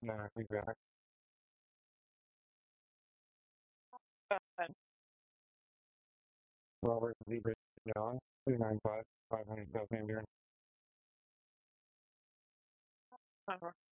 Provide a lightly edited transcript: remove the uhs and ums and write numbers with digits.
Nah, feedback. Robert Zebra John, 295, 500 South Van Buren.